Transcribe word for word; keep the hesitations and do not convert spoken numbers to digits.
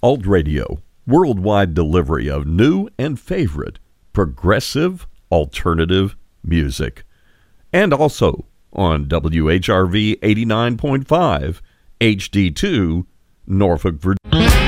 Alt Radio, worldwide delivery of new and favorite progressive alternative music. And also on W H R V eighty-nine point five H D two, Norfolk, Virginia.